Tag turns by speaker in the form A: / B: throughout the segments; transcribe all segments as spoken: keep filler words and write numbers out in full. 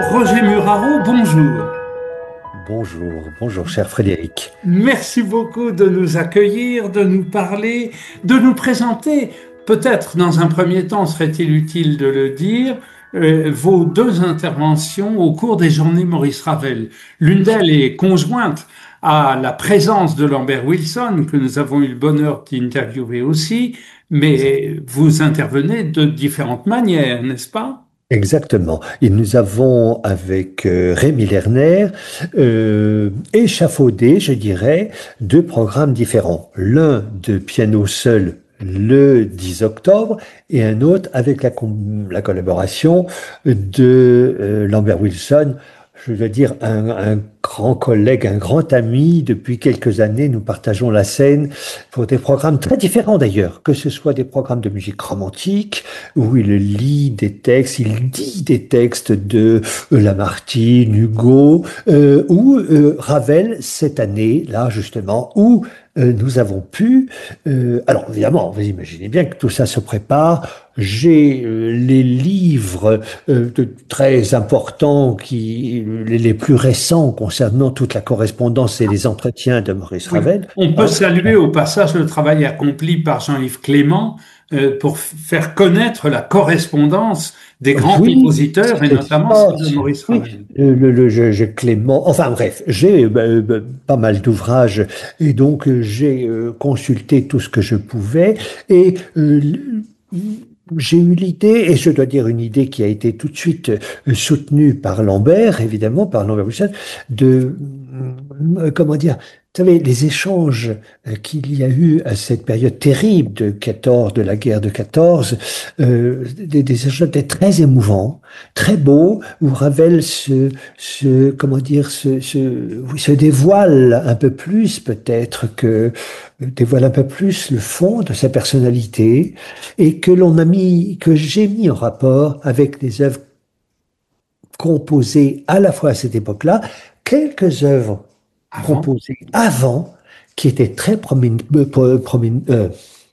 A: Roger Muraro, bonjour.
B: Bonjour, bonjour cher Frédéric.
A: Merci beaucoup de nous accueillir, de nous parler, de nous présenter. Peut-être dans un premier temps serait-il utile de le dire, euh, vos deux interventions au cours des journées Maurice Ravel. L'une d'elles est conjointe à la présence de Lambert Wilson, que nous avons eu le bonheur d'interviewer aussi, mais vous intervenez de différentes manières, n'est-ce pas?
B: Exactement. Et nous avons avec euh, Rémi Lerner euh, échafaudé, je dirais, deux programmes différents. L'un de piano seul le dix octobre et un autre avec la, com- la collaboration de euh, Lambert Wilson. Je veux dire, un, un grand collègue, un grand ami. Depuis quelques années, nous partageons la scène pour des programmes très différents d'ailleurs, que ce soit des programmes de musique romantique, où il lit des textes, il dit des textes de euh, Lamartine, Hugo, euh, ou euh, Ravel cette année, là justement, où euh, nous avons pu... euh, alors évidemment, vous imaginez bien que tout ça se prépare. J'ai euh, les livres euh, de- très importants, qui, les, les plus récents concernant toute la correspondance et les entretiens de Maurice
A: Oui.
B: Ravel.
A: On peut
B: Hein.
A: saluer au passage le travail accompli par Jean-Yves Clément euh, pour f- faire connaître la correspondance des grands
B: Oui,
A: compositeurs et
B: c'est
A: notamment
B: ça.
A: celle de Maurice
B: Oui,
A: Ravel.
B: le, le, le- je- j'ai Clément, enfin bref, j'ai euh, euh, pas mal d'ouvrages et donc euh, j'ai euh, consulté tout ce que je pouvais et euh, j'ai eu l'idée, et je dois dire une idée qui a été tout de suite euh, soutenue par Lambert, évidemment, par Lambert Wilson, de, euh, comment dire, vous savez, les échanges euh, qu'il y a eu à cette période terrible de quatorze, de la guerre de quatorze, euh, des, des échanges étaient très émouvants, très beaux, où Ravel se, se comment dire, se, se, oui, se dévoile un peu plus, peut-être que dévoile un peu plus le fond de sa personnalité, et que l'on a mis, que j'ai mis en rapport avec des œuvres composées à la fois à cette époque-là, quelques œuvres
A: Avant,
B: composées avant, qui étaient très promin- euh, pro- promin- euh,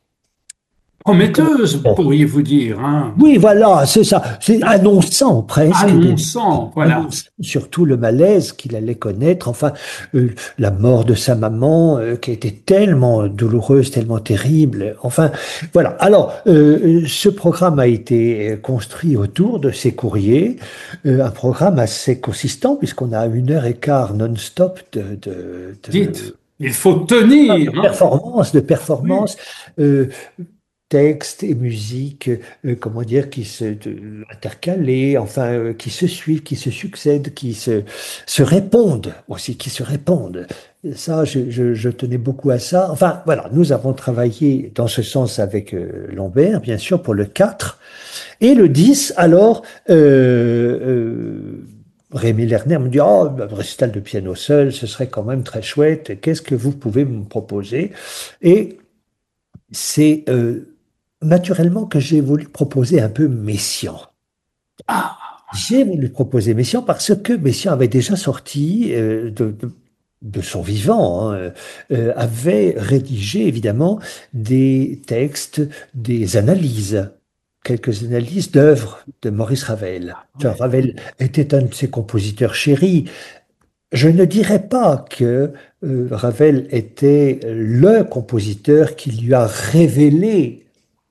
B: comment-
A: prometteuse,
B: bon.
A: pourriez-vous dire, hein,
B: Oui, voilà, c'est ça. C'est annonçant presque des
A: annonçant, voilà.
B: annonçant surtout le malaise qu'il allait connaître, enfin, euh, la mort de sa maman, euh, qui était tellement douloureuse, tellement terrible. Enfin, voilà. Alors, euh, ce programme a été construit autour de ces courriers, euh, un programme assez consistant, puisqu'on a une heure et quart non-stop de, de,
A: Dites,
B: de,
A: il faut
B: de
A: tenir, hein.
B: performance, de
A: Oui.
B: performance. euh, Textes et musique, euh, comment dire, qui se de- intercalés, enfin, euh, qui se suivent, qui se succèdent, qui se, se répondent aussi, qui se répondent. Et ça, je, je- je tenais beaucoup à ça. Enfin, voilà, nous avons travaillé dans ce sens avec euh, Lambert, bien sûr, pour le quatre. Et le dix, alors, euh, euh, Rémi Lerner me dit, oh, un récital de piano seul, ce serait quand même très chouette. Qu'est-ce que vous pouvez me proposer? Et c'est euh, naturellement que j'ai voulu proposer un peu Messiaen.
A: Ah,
B: J'ai voulu proposer Messiaen parce que Messiaen avait déjà sorti euh, de, de- de son vivant, hein, euh, euh, avait rédigé évidemment des textes, des analyses, quelques analyses d'œuvres de Maurice Ravel. Enfin,
A: ouais.
B: Ravel était un de ses compositeurs chéris. Je ne dirais pas que euh, Ravel était le compositeur qui lui a révélé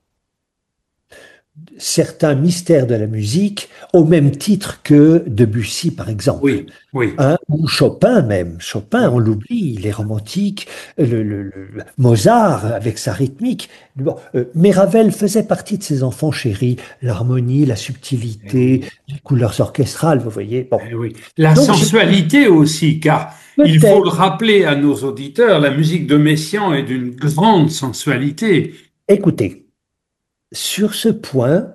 B: certains mystères de la musique au même titre que Debussy, par exemple.
A: Oui, oui,
B: Hein, ou Chopin même. Chopin, on
A: oui.
B: l'oublie, il est romantique. Le, le- le- Mozart, avec sa rythmique. Bon, euh, mais Ravel faisait partie de ses enfants chéris. L'harmonie, la
A: Eh
B: subtilité,
A: oui,
B: les couleurs orchestrales, vous voyez. Bon.
A: eh oui. La
B: Donc, j'ai
A: sensualité aussi, car il faut le
B: peut-être,
A: rappeler à nos auditeurs, la musique de Messiaen est d'une grande sensualité.
B: écoutez, sur ce point,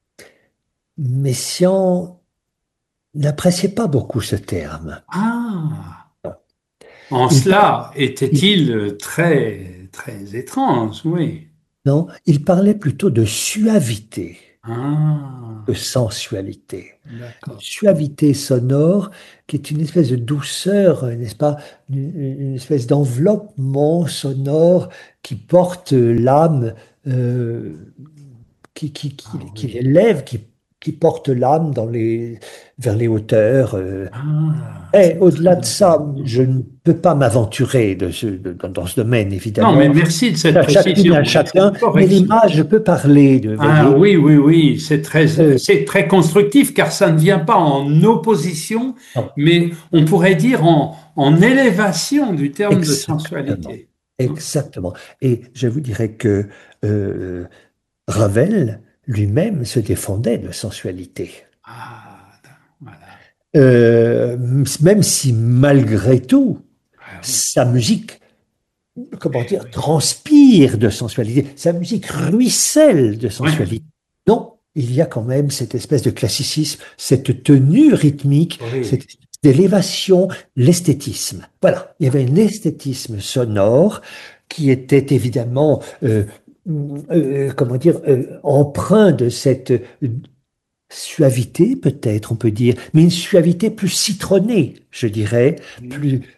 B: Messiaen n'appréciait pas beaucoup ce terme.
A: Ah, en
B: Il, par-
A: cela
B: il
A: était-il très, très étrange, oui.
B: Non, il parlait plutôt de suavité, de
A: Ah,
B: sensualité. Une
A: d'accord.
B: suavité sonore qui est une espèce de douceur, euh, n'est-ce pas? Une, une espèce d'enveloppement sonore qui porte l'âme, euh, qui, qui, qui,
A: Ah
B: qui
A: oui,
B: l'élève, qui, qui porte l'âme dans les, vers les hauteurs. euh.
A: Ah,
B: Et
A: c'est très
B: au-delà de ça,
A: intéressant.
B: je ne peux pas m'aventurer de ce- de- dans, dans ce domaine,
A: Non, mais
B: évidemment.
A: merci de cette
B: À chacune,
A: précision
B: à
A: et de
B: chacun,
A: cette
B: mais
A: correction.
B: l'image peut parler, de,
A: Ah
B: voyez.
A: oui, oui, oui, c'est très,
B: Euh,
A: c'est très constructif car ça ne vient pas en opposition,
B: non,
A: mais on pourrait dire en, en élévation du terme de
B: exactement,
A: sensualité. Hein.
B: exactement. Et je vous dirais que euh, Ravel lui-même se défendait de sensualité.
A: Ah, voilà.
B: Euh, même si malgré tout,
A: Ah oui,
B: sa musique, comment
A: eh
B: dire,
A: oui.
B: transpire de sensualité, sa musique ruisselle de
A: Ouais,
B: sensualité. Non, il y a quand même cette espèce de classicisme, cette tenue rythmique, cette
A: oui.
B: espèce d'élévation, l'esthétisme. Voilà, il y avait un esthétisme sonore qui était évidemment, euh, euh, comment dire, euh, empreint de cette suavité, peut-être, on peut dire, mais une suavité plus citronnée, je dirais,
A: Oui.
B: plus,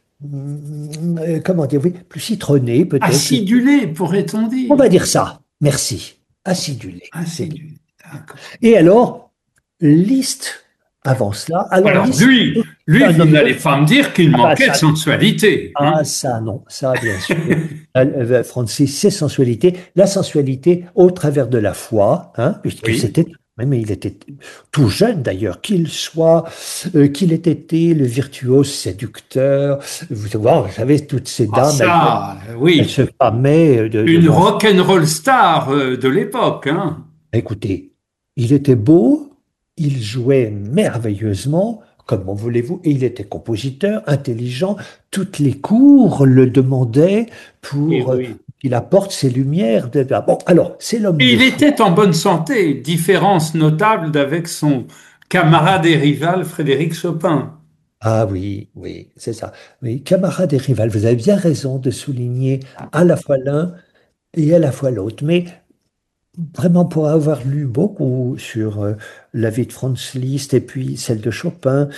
B: mm, euh, comment dire, oui, plus citronnée, peut-être, plus,
A: Acidulé, pourrait-on
B: on
A: dire.
B: va dire ça, merci, acidulée, c'est bien.
A: Acidulé, d'accord.
B: Et alors, Liszt, avant cela, alors
A: Alors
B: Liszt,
A: lui,
B: c'est
A: lui,
B: un
A: vous
B: homme
A: n'allez
B: de,
A: pas me dire qu'il
B: ah bah
A: manquait de
B: ça,
A: sensualité, hein.
B: ah ça non, ça bien sûr. Euh, euh, Francis, c'est sensualité, la sensualité au travers de la foi, hein, puisque
A: Oui.
B: c'était, même il était tout jeune d'ailleurs, qu'il soit, euh, qu'il ait été le virtuose séducteur. Vous, savez, vous savez, toutes ces
A: Ah
B: dames, elles,
A: ça, euh,
B: elles
A: oui.
B: se famaient de, de
A: Une
B: l'enfant.
A: rock'n'roll star euh, de l'époque, hein.
B: Écoutez, il était beau, il jouait merveilleusement, comment voulez-vous, et il était compositeur, intelligent. Toutes les cours le demandaient
A: Et
B: pour euh,
A: oui.
B: qu'il apporte ses lumières. de- Bon, alors, c'est l'homme
A: Et
B: de
A: il
B: foi.
A: était en bonne santé, différence notable d'avec son camarade et rival Frédéric Chopin.
B: Ah oui, oui, c'est ça. Oui, camarade et rival, vous avez bien raison de souligner à la fois l'un et à la fois l'autre. Mais vraiment, pour avoir lu beaucoup sur euh, la vie de Franz Liszt et puis celle de Chopin,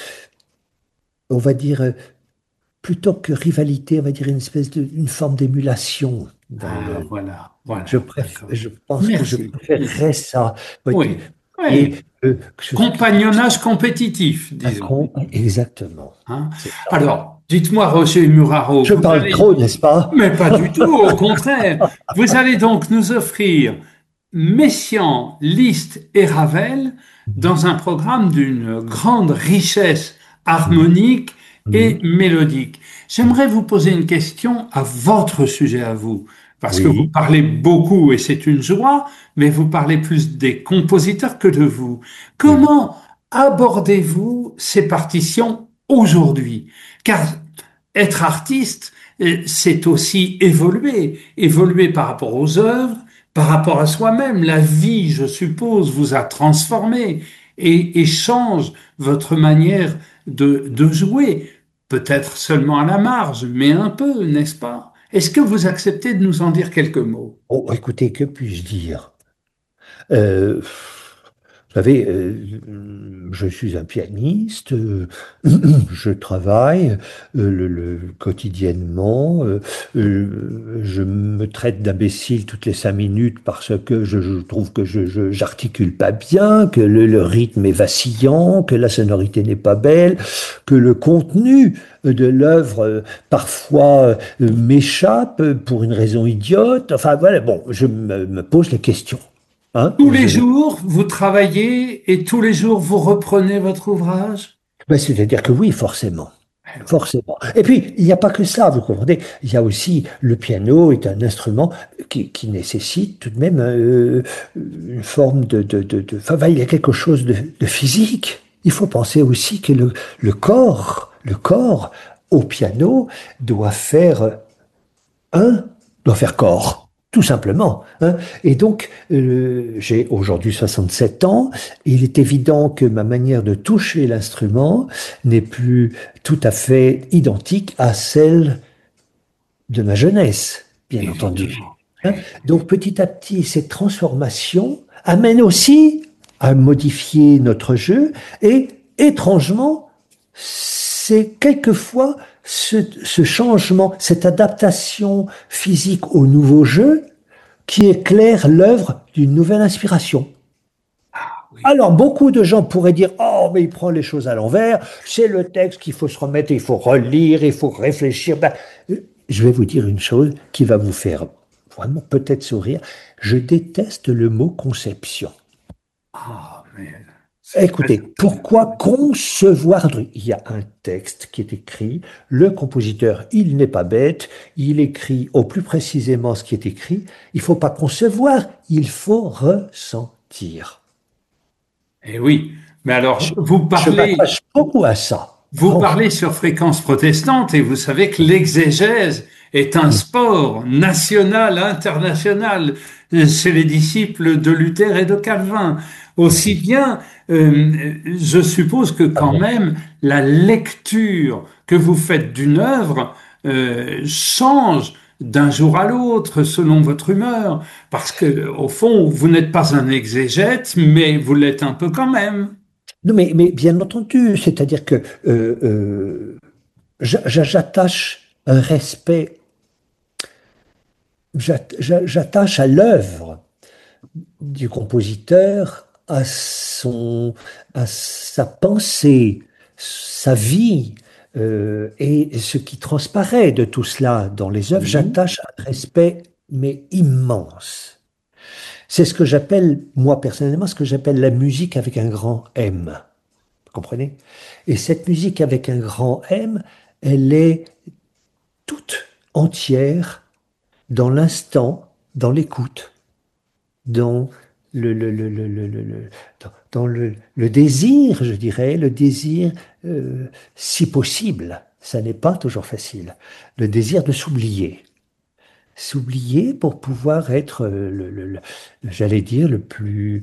B: on va dire, euh, plutôt que rivalité, on va dire une espèce de, une forme d'émulation dans
A: Ah,
B: le.
A: voilà,
B: Je
A: voilà,
B: préf-
A: d'accord.
B: je pense que je
A: Merci.
B: préférerais ça. Voyez,
A: Oui, oui.
B: et euh, que ce soit quelque chose
A: Compagnonnage compétitif,
B: à
A: disons.
B: con- exactement.
A: Hein.
B: C'est ça.
A: Alors, dites-moi, Roger Muraro,
B: Je
A: vous
B: parle
A: allez,
B: trop, n'est-ce pas?
A: mais pas du tout, au contraire, vous allez donc nous offrir Messiaen, Liszt et Ravel
B: Mhm.
A: dans un programme d'une grande richesse
B: Mhm.
A: harmonique et
B: Mhm.
A: mélodique.
B: Mhm.
A: J'aimerais vous poser une question à votre sujet à vous, parce que vous
B: Oui.
A: parlez beaucoup et c'est une joie, mais vous parlez plus des compositeurs que de vous.
B: Oui.
A: Comment abordez-vous ces partitions aujourd'hui? Car être artiste, euh, c'est aussi évoluer, évoluer par rapport aux œuvres, par rapport à soi-même. La vie, je suppose, vous a transformé et, et change votre manière de, de jouer. Peut-être seulement à la marge, mais un peu, n'est-ce pas? Est-ce que vous acceptez de nous en dire quelques mots?
B: Oh, écoutez, que puis-je dire? Euh, Vous savez, euh, je suis un pianiste, euh, je travaille euh, le, le- quotidiennement, euh, euh, je me traite d'imbécile toutes les cinq minutes parce que je, je trouve que je, je- j'articule pas bien, que le, le rythme est vacillant, que la sonorité n'est pas belle, que le contenu de l'œuvre euh, parfois euh, m'échappe pour une raison idiote. Enfin voilà, bon, je me, me pose les questions. Hein,
A: Tous les
B: je,
A: jours, vous travaillez et tous les jours, vous reprenez votre ouvrage?
B: ben, c'est-à-dire que oui, forcément.
A: Eh oui.
B: Forcément. Et puis, il n'y a pas que ça, vous comprenez. Il y a aussi, le piano est un instrument qui, qui nécessite tout de même euh, une forme de, de, de, de- enfin, il y a quelque chose de, de physique. Il faut penser aussi que le, le corps, le corps au piano doit faire un, doit faire corps. Tout simplement. Hein. Et donc, euh, j'ai aujourd'hui soixante-sept ans. Il est évident que ma manière de toucher l'instrument n'est plus tout à fait identique à celle de ma jeunesse, bien entendu.
A: Évidemment.
B: Hein. Donc, petit à petit, cette transformation amène aussi à modifier notre jeu et, étrangement, c'est quelquefois ce, ce changement, cette adaptation physique au nouveau jeu qui éclaire l'œuvre d'une nouvelle inspiration.
A: oui.
B: Alors, beaucoup de gens pourraient dire, oh, mais il prend les choses à l'envers, c'est le texte qu'il faut se remettre, il faut relire, il faut réfléchir. Ben, euh, je vais vous dire une chose qui va vous faire vraiment peut-être sourire. Je déteste le mot conception.
A: Ah, mais c'est très
B: Écoutez, pourquoi
A: intéressant.
B: concevoir un truc? Il y a un texte qui est écrit, le compositeur, il n'est pas bête, il écrit au plus précisément ce qui est écrit. Il faut pas concevoir, il faut ressentir.
A: Eh oui, mais alors,
B: Je,
A: vous
B: je
A: parlez,
B: m'attache beaucoup à ça,
A: vous
B: franchement.
A: parlez sur fréquence protestante et vous savez que l'exégèse est un sport national, international chez les disciples de Luther et de Calvin. Aussi
B: Oui.
A: bien, euh, je suppose que
B: Ah
A: quand
B: bon.
A: même la lecture que vous faites d'une œuvre euh, change d'un jour à l'autre selon votre humeur, parce que au fond, vous n'êtes pas un exégète, mais vous l'êtes un peu quand même.
B: Non, mais, mais bien entendu, c'est-à-dire que euh, euh, j'a- j'a- j'attache un respect, j'at- j'a- j'attache à l'œuvre du compositeur, à son, à sa pensée, sa vie, euh, et ce qui transparaît de tout cela dans les œuvres,
A: Oui,
B: j'attache un respect, mais immense. C'est ce que j'appelle, moi personnellement, ce que j'appelle la musique avec un grand M. Vous comprenez? Et cette musique avec un grand M, elle est toute entière dans l'instant, dans l'écoute, dans le, le, le, le, le, le- le- dans, dans le, le désir, je dirais, le désir, euh, si possible, ça n'est pas toujours facile, le désir de s'oublier. S'oublier pour pouvoir être, euh, le, le- le- j'allais dire, le plus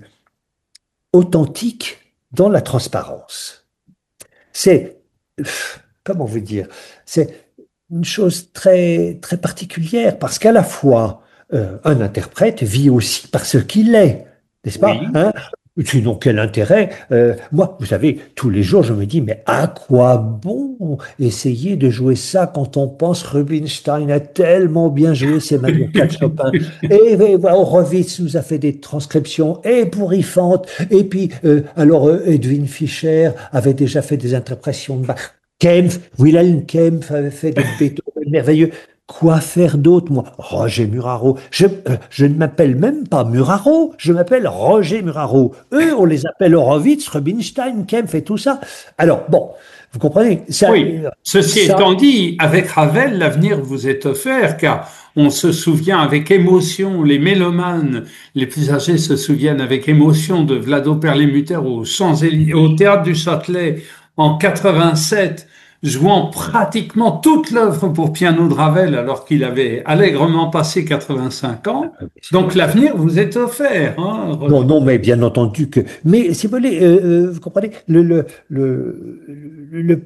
B: authentique dans la transparence. C'est, pff, comment vous dire, c'est une chose très, très particulière parce qu'à la fois, euh, un interprète vit aussi par ce qu'il est, n'est-ce pas,
A: oui.
B: hein? Sinon, quel intérêt? Euh, moi, vous savez, tous les jours, je me dis, mais à quoi bon essayer de jouer ça quand on pense Rubinstein a tellement bien joué ses mazurkas de Chopin et, et voilà, Horowitz nous a fait des transcriptions ébouriffantes. Et puis, euh, alors, euh, Edwin Fischer avait déjà fait des interprétations de Bach. Kempf, Wilhelm Kempf avait fait des Beethoven merveilleux. Quoi faire d'autre, moi? Roger Muraro. Je, euh, je ne m'appelle même pas Muraro, je m'appelle Roger Muraro. Eux, on les appelle Horowitz, Rubinstein, Kempf et tout ça. Alors, bon, vous comprenez, ça,
A: Oui,
B: euh,
A: ceci
B: ça,
A: étant dit, avec Ravel, l'avenir vous est offert, car on se souvient avec émotion, les mélomanes les plus âgés se souviennent avec émotion de Vlado Perlemuter au Champs-Élysées, au Théâtre du Châtelet en quatre-vingt-sept, jouant pratiquement toute l'œuvre pour piano de Ravel, alors qu'il avait allègrement passé quatre-vingt-cinq ans. Donc l'avenir vous est offert, hein,
B: non,
A: Roger.
B: non, mais bien entendu que. Mais si vous voulez, euh, euh, vous comprenez, le, le, le, le,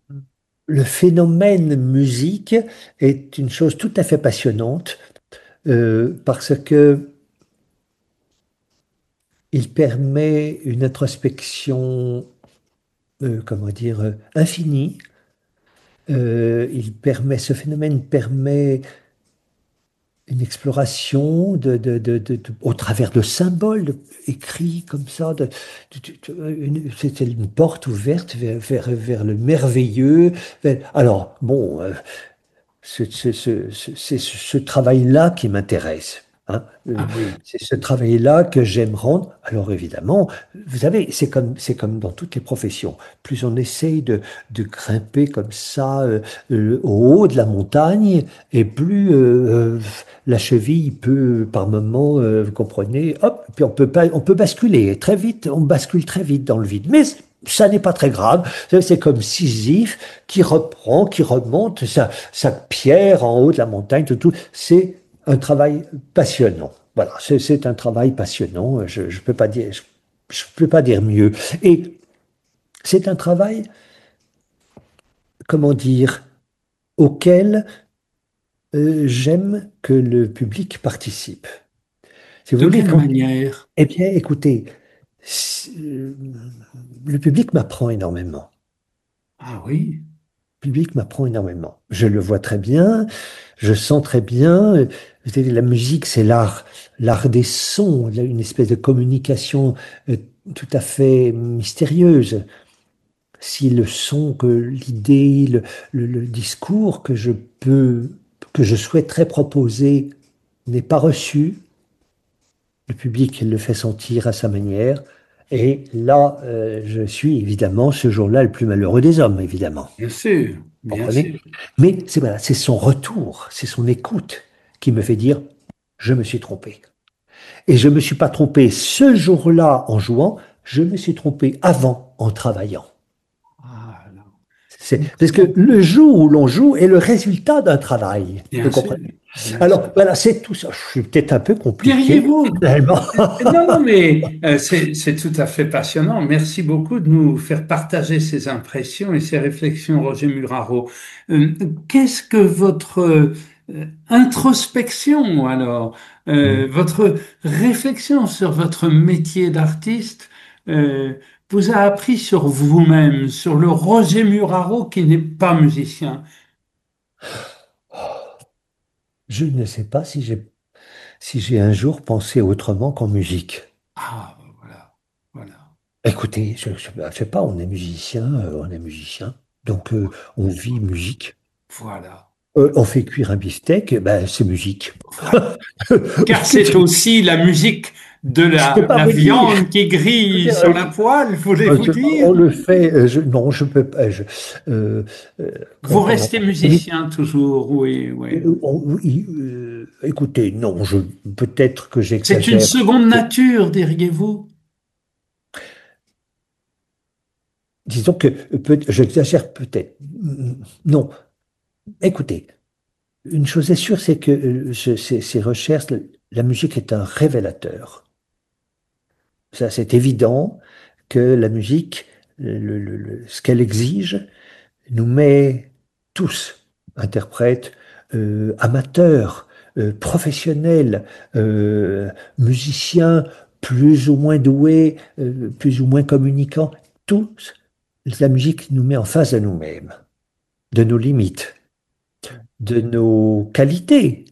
B: le phénomène musique est une chose tout à fait passionnante euh, parce que il permet une introspection, euh, comment dire, euh, infinie. Euh, il permet, ce phénomène permet une exploration de, de, de, de- de- au travers de symboles de- écrits comme ça. De, de- de- une- C'était une porte ouverte vers, vers, vers le merveilleux. vers- alors, bon, euh, c'est c'est ce, ce- c'est ce- ce travail-là qui m'intéresse. Hein. Euh,
A: Ah oui.
B: C'est ce travail-là que j'aime rendre. Alors évidemment, vous savez, c'est comme, c'est comme dans toutes les professions. Plus on essaye de, de grimper comme ça euh, euh, au haut de la montagne, et plus euh, euh, la cheville peut, par moment, euh, vous comprenez, hop, puis on peut pas, on peut basculer très vite. On bascule très vite dans le vide. Mais ça n'est pas très grave. Vous savez, c'est comme Sisyphe qui reprend, qui remonte sa, sa pierre en haut de la montagne, tout, tout. C'est un travail passionnant. Voilà, c'est c'est un travail passionnant. Je ne peux pas dire, je, je peux pas dire mieux. Et c'est un travail, comment dire, auquel euh, j'aime que le public participe. Si vous
A: De
B: voulez,
A: quelle
B: quand,
A: manière?
B: eh bien, écoutez, si- euh, le public m'apprend énormément.
A: Ah oui.
B: Le public m'apprend énormément. Je le vois très bien, je sens très bien. euh, Vous savez, la musique, c'est l'art, l'art des sons, là, une espèce de communication euh, tout à fait mystérieuse. Si le son, que l'idée, le, le- le discours que je peux, que je souhaiterais proposer n'est pas reçu, le public le fait sentir à sa manière. Et là, euh, je suis évidemment ce jour-là le plus malheureux des hommes, évidemment.
A: Bien sûr,
B: Vous
A: bien
B: comprenez?
A: sûr.
B: Mais c'est voilà, c'est son retour, c'est son écoute qui me fait dire, je me suis trompé. Et je ne me suis pas trompé ce jour-là en jouant, je me suis trompé avant en travaillant.
A: Ah, là.
B: C'est parce que le jour où l'on joue est le résultat d'un travail. Vous
A: Bien sûr,
B: comprenez?
A: bien sûr.
B: Alors voilà, c'est tout ça. Je suis peut-être un peu compliqué,
A: Diriez-vous,
B: finalement.
A: non, non, mais euh, c'est, c'est tout à fait passionnant. Merci beaucoup de nous faire partager ces impressions et ces réflexions, Roger Muraro. Euh, qu'est-ce que votre euh, introspection, alors, euh, votre réflexion sur votre métier d'artiste, euh, vous a appris sur vous-même, sur le Roger Muraro qui n'est pas musicien?
B: Je ne sais pas si j'ai si j'ai un jour pensé autrement qu'en musique.
A: Ah, voilà, voilà,
B: Écoutez, je ne sais pas, on est musicien, euh, on est musicien, donc euh, on vit musique.
A: voilà,
B: Euh, on fait cuire un beefsteak, ben, c'est musique.
A: voilà. Car c'est aussi la musique de
B: Je peux
A: la,
B: pas
A: la
B: vous dire.
A: viande qui
B: Je veux
A: grille
B: dire,
A: sur
B: euh,
A: la poêle,
B: euh,
A: voulez-vous
B: je-
A: dire?
B: on le fait. euh, je- non, je peux pas. je- euh, euh,
A: Vous
B: comment
A: restez musicien toujours, oui, oui.
B: Euh, oh, oui, euh, écoutez, non, je peut-être que
A: C'est une
B: j'exagère.
A: seconde nature, diriez-vous?
B: Disons que peut, j'exagère peut-être. Mm, non, écoutez, une chose est sûre, c'est que euh, je- ces, ces recherches, la musique est un révélateur. Ça, c'est évident que la musique, le- le- le- ce qu'elle exige, nous met tous, interprètes, euh, amateurs, euh, professionnels, euh, musiciens, plus ou moins doués, euh, plus ou moins communicants, tous, la musique nous met en face de nous-mêmes, de nos limites, de nos qualités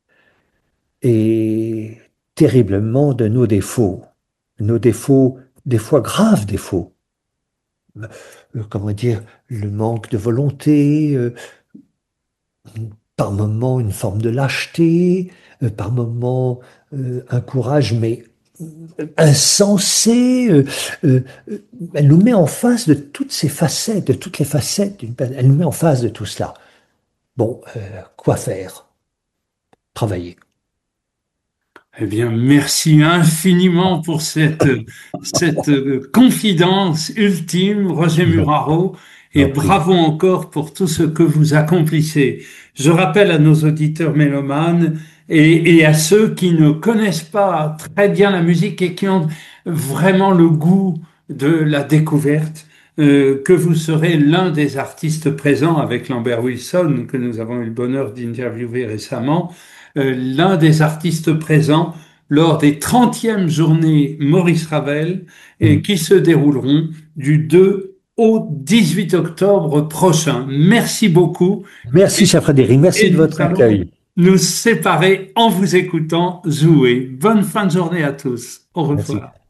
B: et terriblement de nos défauts. Nos défauts, des fois graves défauts. Euh, comment dire, le manque de volonté, euh, par moments une forme de lâcheté, euh, par moments euh, un courage, mais euh, insensé. euh, euh, euh, elle nous met en face de toutes ces facettes, de toutes les facettes d'une personne. Elle nous met en face de tout cela. Bon, euh, quoi faire? Travailler.
A: Eh bien, merci infiniment pour cette, cette euh, confidence ultime, Roger
B: Je vous en
A: Muraro,
B: je vous
A: et
B: en prie.
A: bravo encore pour tout ce que vous accomplissez. Je rappelle à nos auditeurs mélomanes et, et à ceux qui ne connaissent pas très bien la musique et qui ont vraiment le goût de la découverte, euh, que vous serez l'un des artistes présents avec Lambert Wilson, que nous avons eu le bonheur d'interviewer récemment, euh, l'un des artistes présents lors des trentièmes journées Maurice Ravel et
B: Mm.
A: qui se dérouleront du deux au dix-huit octobre prochain. Merci beaucoup
B: Merci,
A: et,
B: cher Frédéric. Merci
A: et
B: de
A: nous
B: votre
A: allons
B: accueil.
A: nous séparer en vous écoutant jouer. Bonne fin de journée à tous. Au
B: Merci.
A: revoir.